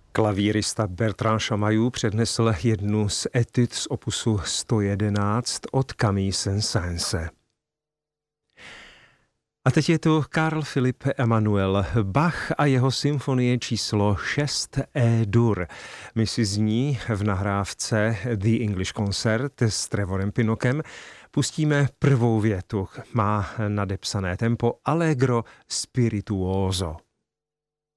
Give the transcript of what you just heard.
Klavírista Bertrand Chamayou přednesl jednu z etude z opusu 111 od Camille Saint-Saënse. A teď je tu Carl Philipp Emanuel Bach a jeho symfonie číslo 6 E-dur. My si z ní v nahrávce The English Concert s Trevorem Pinokem pustíme prvou větu. Má nadepsané tempo Allegro spirituoso.